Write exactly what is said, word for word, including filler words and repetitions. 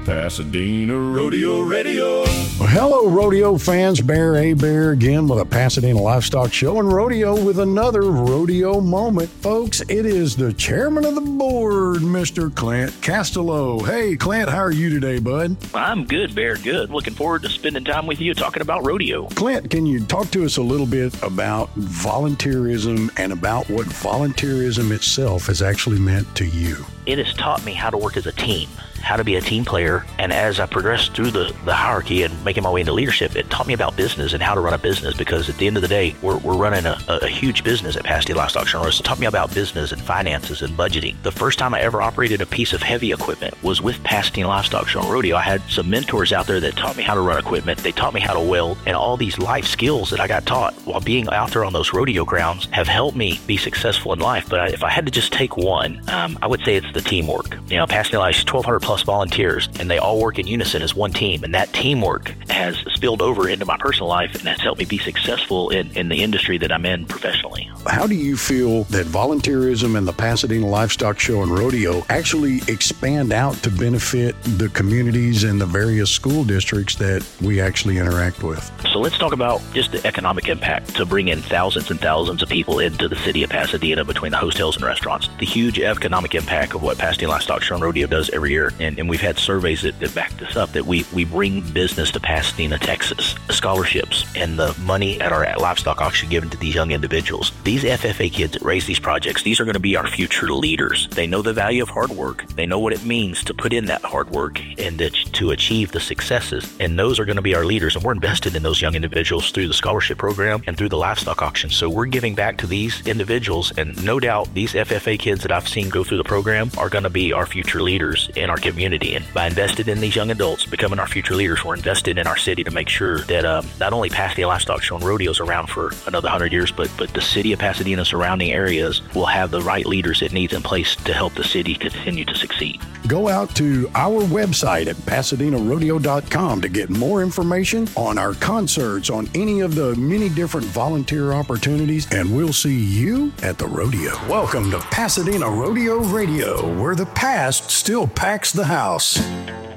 Pasadena Rodeo Radio. Well, hello, rodeo fans. Bear A. Bear again with a Pasadena Livestock Show and Rodeo with another rodeo moment. Folks, it is the chairman of the board, Mister Clint Castello. Hey, Clint, how are you today, bud? I'm good, Bear, good. Looking forward to spending time with you talking about rodeo. Clint, can you talk to us a little bit about volunteerism and about what volunteerism itself has actually meant to you? It has taught me how to work as a team, how to be a team player. And as I progressed through the, the hierarchy and making my way into leadership, it taught me about business and how to run a business, because at the end of the day, we're, we're running a, a huge business at Pasadena Livestock Show. So it taught me about business and finances and budgeting. The first time I ever operated a piece of heavy equipment was with Pasadena Livestock Show and Rodeo. I had some mentors out there that taught me how to run equipment. They taught me how to weld, and all these life skills that I got taught while being out there on those rodeo grounds have helped me be successful in life. But I, if I had to just take one, um, I would say it's the teamwork. You know, Pasadena Livestock has twelve hundred plus volunteers, and they all work in unison as one team. And that teamwork has spilled over into my personal life, and that's helped me be successful in, in the industry that I'm in professionally. How do you feel that volunteerism and the Pasadena Livestock Show and Rodeo actually expand out to benefit the communities and the various school districts that we actually interact with? So let's talk about just the economic impact to bring in thousands and thousands of people into the city of Pasadena between the hotels and restaurants. The huge economic impact of what Pasadena Livestock Show and Rodeo does every year. And, and we've had surveys that, that back this up, that we, we bring business to Pasadena, Texas. The scholarships and the money at our livestock auction given to these young individuals. These F F A kids that raise these projects, these are going to be our future leaders. They know the value of hard work. They know what it means to put in that hard work and to, to achieve the successes. And those are going to be our leaders. And we're invested in those young individuals through the scholarship program and through the livestock auction. So we're giving back to these individuals. And no doubt these F F A kids that I've seen go through the program are going to be our future leaders in our community. And by investing in these young adults becoming our future leaders, we're invested in our city to make sure that um, not only Pasadena Livestock Show and Rodeo is around for another hundred years, but but the city of Pasadena surrounding areas will have the right leaders it needs in place to help the city continue to succeed. Go out to our website at pasadena rodeo dot com to get more information on our concerts, on any of the many different volunteer opportunities, and we'll see you at the rodeo. Welcome to Pasadena Rodeo Radio, where the past still packs the house.